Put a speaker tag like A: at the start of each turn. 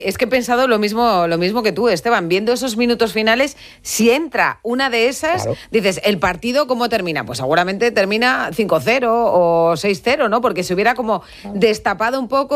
A: Es que he pensado lo mismo que tú, Esteban, viendo esos minutos finales, si entra una de esas, claro, dices, ¿el partido cómo termina? Pues seguramente termina 5-0 o 6-0, ¿no? Porque se hubiera como destapado un poco